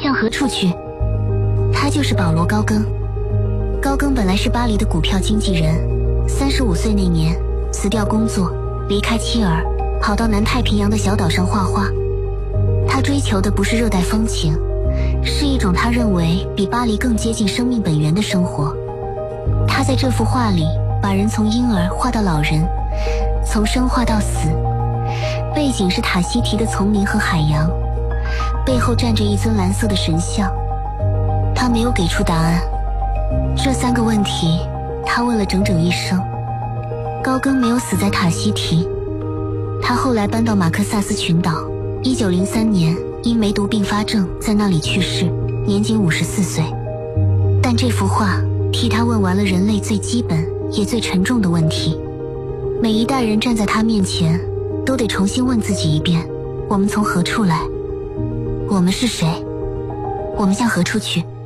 向何处去？他就是保罗·高更。高更本来是巴黎的股票经纪人，35岁那年辞掉工作，离开妻儿，跑到南太平洋的小岛上画画。他追求的不是热带风情，是一种他认为比巴黎更接近生命本源的生活。他在这幅画里把人从婴儿画到老人，从生画到死，背景是塔希提的丛林和海洋，背后站着一尊蓝色的神像。他没有给出答案，这3个问题他问了整整一生。高更没有死在塔希提，他后来搬到马克萨斯群岛，1903年因梅毒并发症在那里去世，年仅54岁。但这幅画替他问完了人类最基本也最沉重的问题。每一代人站在他面前，都得重新问自己一遍：我们从何处来？我们是谁？我们向何处去？